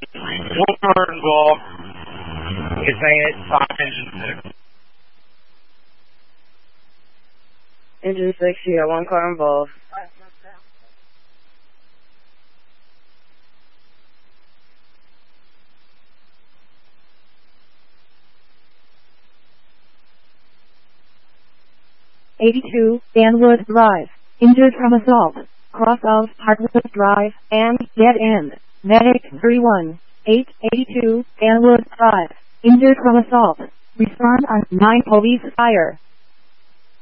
One car involved. Advance 5 engine 6. Engine 6, you got one car involved. '82, Danwood Drive. Injured from assault. Cross of Hartwood Drive and dead end. Medic 31882, Danwood Drive. Injured from assault. Respond on 9 police fire.